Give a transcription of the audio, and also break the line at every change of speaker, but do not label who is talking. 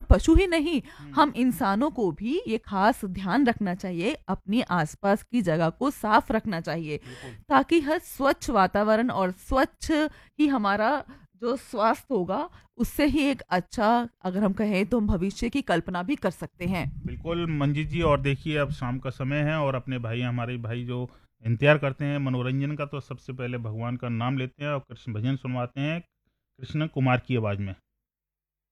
पशु ही नहीं,
हुँ,
हम इंसानों को भी ये खास ध्यान रखना चाहिए, अपनी आसपास की जगह को साफ रखना चाहिए,
बिल्कुल।
ताकि हर स्वच्छ वातावरण और स्वच्छ ही हमारा जो स्वास्थ्य होगा, उससे ही एक अच्छा, अगर हम कहें तो हम भविष्य की कल्पना भी कर सकते हैं।
बिल्कुल मंजीत जी, और देखिए अब शाम का समय है और अपने भाई हमारे भाई जो इंतज़ार करते हैं मनोरंजन का, तो सबसे पहले भगवान का नाम लेते हैं और कृष्ण भजन सुनवाते हैं कृष्ण कुमार की आवाज़ में।